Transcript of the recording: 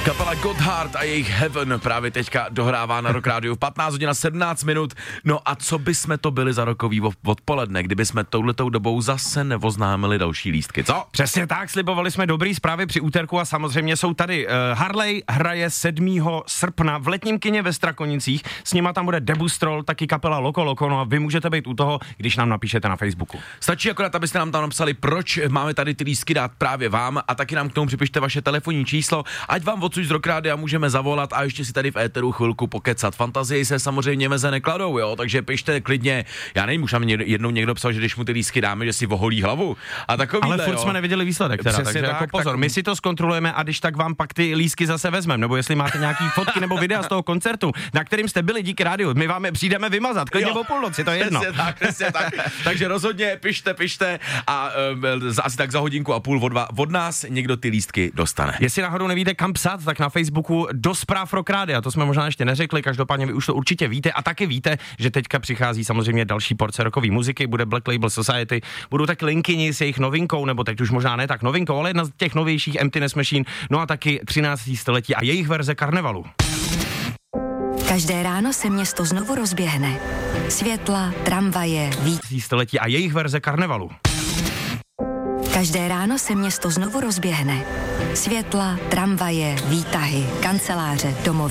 Kapela Gotthard a jejich Heaven právě teďka dohrává na Rock Rádiu v 15 hodin a 17 minut. No a co by jsme to byli za rokový odpoledne, kdyby jsme touhletou dobou zase neoznámili další lístky, co? Přesně tak, slibovali jsme dobrý zprávy při úterku a samozřejmě jsou tady. Harley hraje 7. srpna v letním kině ve Strakonicích, s nima tam bude Debustrol, taky kapela Loko Loko, no a vy můžete být u toho, když nám napíšete na Facebooku. Stačí akorát, abyste nám tam napsali, proč máme tady ty lístky dát právě vám a taky nám k tomu připište vaše telefonní číslo, ať vám odsud z Rock Rádia můžeme zavolat a ještě si tady v éteru chvilku pokecat. Fantazie se samozřejmě meze nekladou, jo, takže pište klidně. Já nevím, už nám jednou někdo psal, že když mu ty lístky dáme, že si voholí hlavu. A takový. Ale furt jsme neviděli výsledek teda, takže tak, jako pozor, my si to zkontrolujeme a když tak vám pak ty lístky zase vezmeme, nebo jestli máte nějaký fotky nebo videa z toho koncertu, na kterým jste byli díky rádiu, my vám je přijdeme vymazat, klidně o půlnoci, to je jedno. Přesně tak. Takže rozhodně pište a asi tak za hodinku a půl od nás někdo ty lístky dostane. Jestli náhodou nevíte kam psat, tak na Facebooku do zpráv Rock Rádia, to jsme možná ještě neřekli, každopádně vy už to určitě víte a taky víte, že teďka přichází samozřejmě další porce rockové muziky, bude Black Label Society, budou taky Linkyni s jejich novinkou, nebo teď už možná ne tak novinkou, ale jedna z těch novějších Emptiness Machine, no a taky 13. století a jejich verze Karnevalu. Každé ráno se město znovu rozběhne. Světla, tramvaje, století a jejich verze Karnevalu. Každé ráno se město znovu rozběhne. Světla, tramvaje, výtahy, kanceláře, domovy.